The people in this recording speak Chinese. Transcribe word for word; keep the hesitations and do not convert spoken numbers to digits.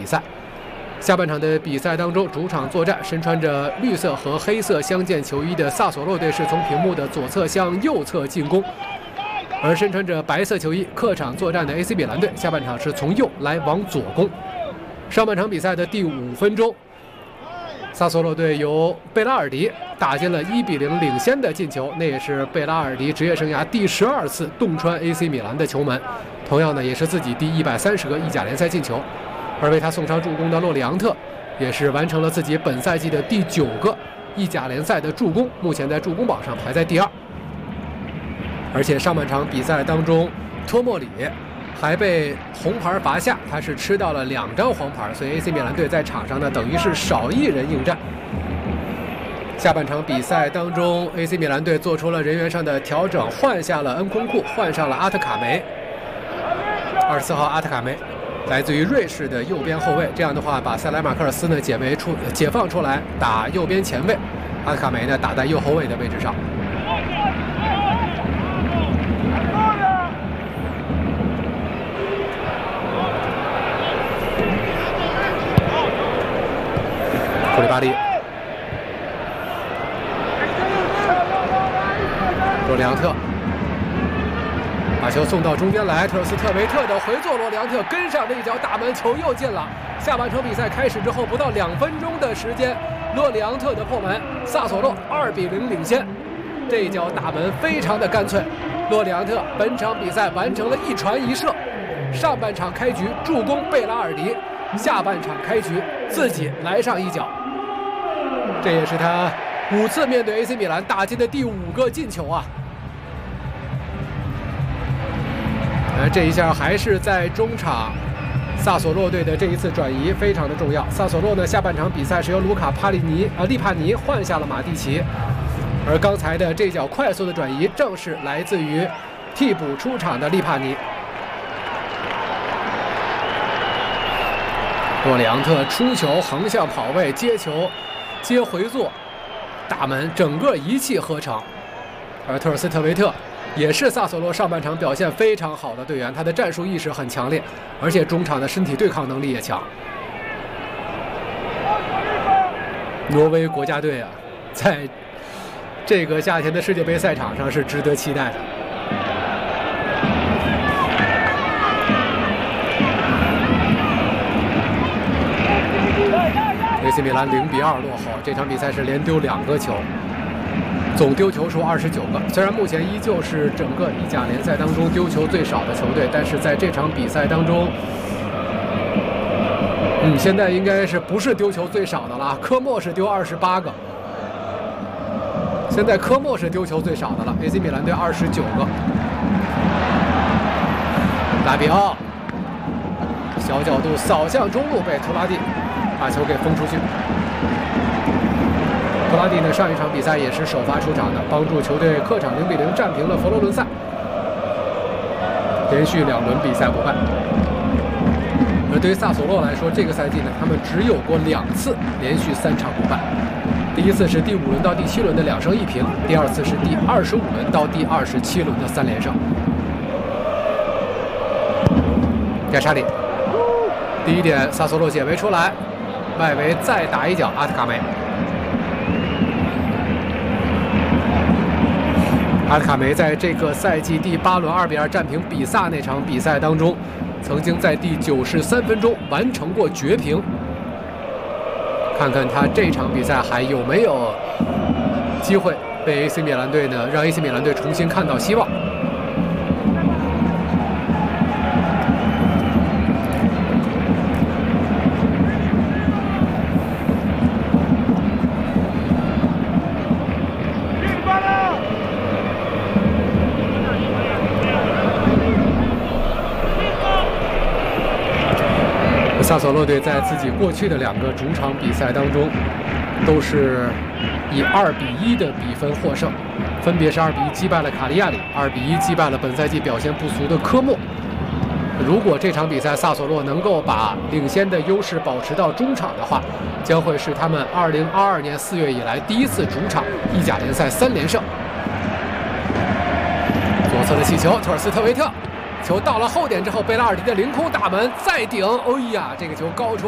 比赛。下半场的比赛当中，主场作战，身穿着绿色和黑色相间球衣的萨索洛队是从屏幕的左侧向右侧进攻，而身穿着白色球衣客场作战的 A C 米兰队下半场是从右来往左攻。上半场比赛的第五分钟，萨索洛队由贝拉尔迪打进了一比零领先的进球，那也是贝拉尔迪职业生涯第十二次洞穿 A C 米兰的球门，同样呢也是自己第一百三十个意甲联赛进球。而为他送上助攻的洛里昂特，也是完成了自己本赛季的第九个意甲联赛的助攻，目前在助攻榜上排在第二。而且上半场比赛当中，托莫里还被红牌罚下，他是吃到了两张黄牌，所以 A C 米兰队在场上呢等于是少一人应战。下半场比赛当中 ，A C 米兰队做出了人员上的调整，换下了恩昆库，换上了阿特卡梅。二十四号阿特卡梅。来自于瑞士的右边后卫，这样的话把塞莱马克尔斯呢解围出解放出来打右边前卫，阿特卡梅呢打在右后卫的位置上。库里巴利，洛里昂特。把球送到中间来，特尔斯特维特的回做，罗里昂特跟上这一脚打门，球又进了。下半场比赛开始之后不到两分钟的时间，罗里昂特的破门，萨索洛二比零领先。这一脚打门非常的干脆，罗里昂特本场比赛完成了一传一射。上半场开局助攻贝拉尔迪，下半场开局自己来上一脚，这也是他五次面对 A C 米兰打进的第五个进球啊。这一下还是在中场，萨索洛队的这一次转移非常的重要。萨索洛呢，下半场比赛是由卢卡帕利尼啊利帕尼换下了马蒂奇，而刚才的这脚快速的转移正是来自于替补出场的利帕尼。洛里昂特出球横向跑位接球接回做打门，整个一气呵成。而特尔斯特维特也是萨索洛上半场表现非常好的队员，他的战术意识很强烈，而且中场的身体对抗能力也强。挪威国家队啊，在这个夏天的世界杯赛场上是值得期待的。A C 米兰零比二落后，这场比赛是连丢两个球。总丢球数二十九个，虽然目前依旧是整个意甲联赛当中丢球最少的球队，但是在这场比赛当中，嗯，现在应该是不是丢球最少的了？科莫是丢二十八个，现在科莫是丢球最少的了 ，A C 米兰队二十九个。拉比奥小角度扫向中路，被图拉蒂把球给封出去。图拉蒂呢，上一场比赛也是首发出场的，帮助球队客场零比零战平了佛罗伦萨，连续两轮比赛不败。而对于萨索洛来说，这个赛季呢，他们只有过两次连续三场不败，第一次是第五轮到第七轮的两胜一平，第二次是第二十五轮到第二十七轮的三连胜。盖沙里，第一点，萨索洛解围出来，外围再打一脚，阿特卡梅。阿特卡梅在这个赛季第八轮二比二战平比萨那场比赛当中，曾经在第九十三分钟完成过绝平。看看他这场比赛还有没有机会被 A C 米兰队呢，让 A C 米兰队重新看到希望。萨索洛队在自己过去的两个主场比赛当中，都是以二比一的比分获胜，分别是二比一击败了卡利亚里，二比一击败了本赛季表现不俗的科莫。如果这场比赛萨索洛能够把领先的优势保持到中场的话，将会是他们二零二二年四月以来第一次主场意甲联赛三连胜。左侧的起球，特尔斯特维特。球到了后点之后，贝拉尔迪的凌空打门再顶，哎呀，这个球高出。